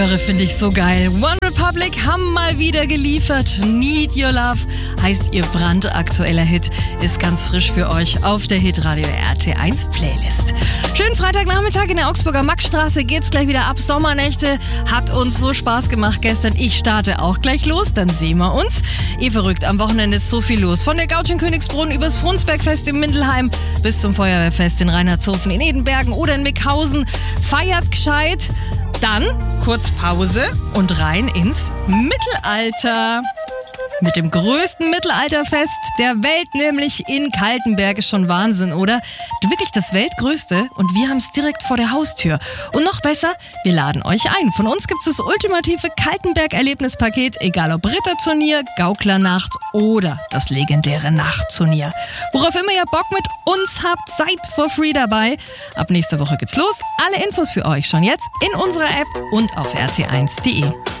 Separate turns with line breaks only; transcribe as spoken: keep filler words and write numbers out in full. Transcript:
Finde ich so geil. One Republic haben mal wieder geliefert. Need Your Love heißt ihr brandaktueller Hit. Ist ganz frisch für euch auf der Hitradio R T eins Playlist. Schönen Freitagnachmittag in der Augsburger Maxstraße. Geht's gleich wieder ab. Sommernächte. Hat uns so Spaß gemacht gestern. Ich starte auch gleich los. Dann sehen wir uns. Eh verrückt. Am Wochenende ist so viel los. Von der Gaucho in Königsbrunn übers Frundsbergfest in Mindelheim bis zum Feuerwehrfest in Reinhardshofen in Edenbergen oder in Mickhausen. Feiert gescheit. Dann kurz Pause und rein ins Mittelalter. Mit dem größten Mittelalterfest der Welt, nämlich in Kaltenberg. Ist schon Wahnsinn, oder? Wirklich das weltgrößte und wir haben es direkt vor der Haustür. Und noch besser, wir laden euch ein. Von uns gibt es das ultimative Kaltenberg-Erlebnispaket, egal ob Ritterturnier, Gauklernacht oder das legendäre Nachtturnier. Worauf immer ihr Bock mit uns habt, seid for free dabei. Ab nächster Woche geht's los. Alle Infos für euch schon jetzt in unserer App und auf r t eins punkt d e.